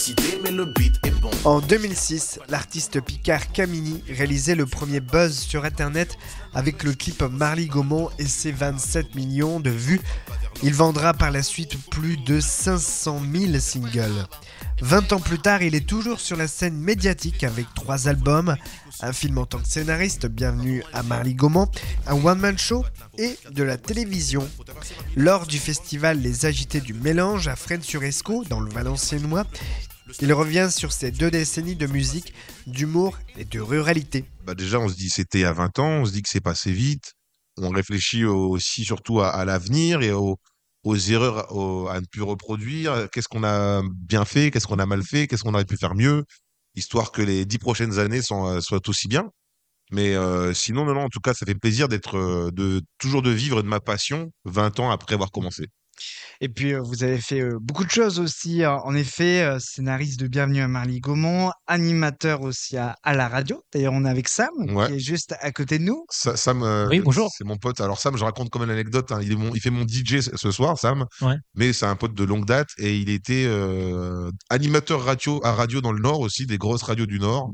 Mais le beat est bon. En 2006, l'artiste Picard Camini réalisait le premier buzz sur internet avec le clip Marly Gaumont et ses 27 millions de vues. Il vendra par la suite plus de 500 000 singles. 20 ans plus tard, il est toujours sur la scène médiatique avec 3 albums, un film en tant que scénariste, Bienvenue à Marly Gaumont, un one-man show et de la télévision. Lors du festival Les Agités du Mélange à Fresnes-sur-Escaut, dans le Valenciennois, il revient sur ces 2 décennies de musique, d'humour et de ruralité. Déjà, on se dit c'était il y a 20 ans, on se dit que c'est passé vite. On réfléchit aussi surtout à l'avenir et aux erreurs à ne plus reproduire. Qu'est-ce qu'on a bien fait, qu'est-ce qu'on a mal fait, qu'est-ce qu'on aurait pu faire mieux, histoire que les 10 prochaines années soient aussi bien. Mais sinon, non, en tout cas, ça fait plaisir toujours de vivre de ma passion 20 ans après avoir commencé. Et puis, vous avez fait beaucoup de choses aussi. En effet, scénariste de Bienvenue à Marly Gaumont, animateur aussi à la radio. D'ailleurs, on est avec Sam, Ouais. qui est juste à côté de nous. Sam, Oui, bonjour. c'est mon pote. Alors Sam, je raconte comme une anecdote, hein, il fait mon DJ ce soir, Sam. Ouais. Mais c'est un pote de longue date et il était animateur radio dans le Nord aussi, des grosses radios du Nord.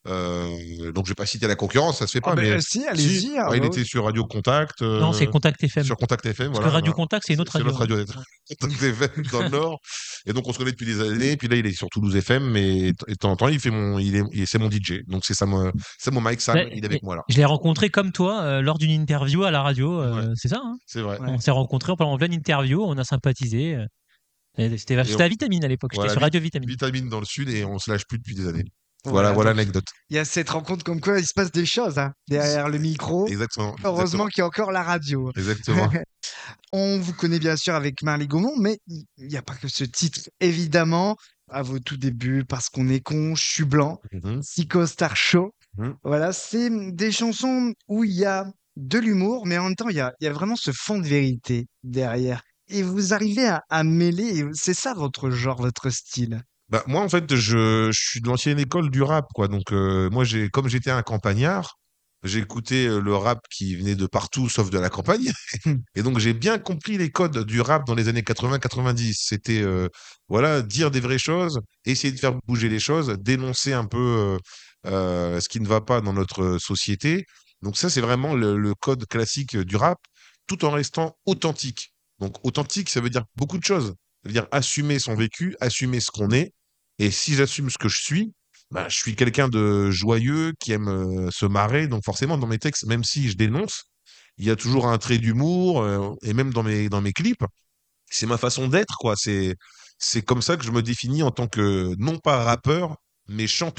Donc je vais pas citer la concurrence, ça se fait pas. Mais si, allez-y. si, ouais, il était sur Radio Contact. Non, c'est Contact FM. Sur Contact FM, Parce voilà. que Radio Contact, c'est une autre radio. C'est notre radio. Contact FM dans le Nord. Et donc on se connaît depuis des années. Puis là, il est sur Toulouse FM, mais de temps en temps, c'est mon DJ. Donc c'est mon Mike Sam, il est avec moi là. Je l'ai rencontré comme toi lors d'une interview à la radio. Ouais. C'est ça, hein. C'est vrai. Ouais. On s'est rencontrés en pleine interview, on a sympathisé. C'était à Vitamine à l'époque. Voilà, J'étais sur Radio Vitamine. Vitamine dans le Sud et on se lâche plus depuis des années. Voilà, Voilà donc, l'anecdote. Il y a cette rencontre comme quoi il se passe des choses derrière le micro. Exactement. Heureusement qu'il y a encore la radio. Exactement. On vous connaît bien sûr avec Marly Gaumont, mais il n'y a pas que ce titre, évidemment. À vos tout débuts, Parce qu'on est con, Je suis blanc, Psycho Star Show. Voilà, c'est des chansons où il y a de l'humour, mais en même temps, il y a vraiment ce fond de vérité derrière. Et vous arrivez à mêler, et c'est ça votre genre, votre style. Moi, en fait, je suis de l'ancienne école du rap, quoi. Donc, moi, comme j'étais un campagnard, j'ai écouté le rap qui venait de partout, sauf de la campagne. Et donc, j'ai bien compris les codes du rap dans les années 80-90. C'était, voilà, dire des vraies choses, essayer de faire bouger les choses, dénoncer un peu ce qui ne va pas dans notre société. Donc, ça, c'est vraiment le code classique du rap, tout en restant authentique. Donc, authentique, ça veut dire beaucoup de choses. Ça veut dire assumer son vécu, assumer ce qu'on est. Et si j'assume ce que je suis suis quelqu'un de joyeux, qui aime se marrer. Donc forcément, dans mes textes, même si je dénonce, il y a toujours un trait d'humour. Et même dans mes clips, c'est ma façon d'être, quoi. C'est comme ça que je me définis en tant que, non pas rappeur, mais chanteur.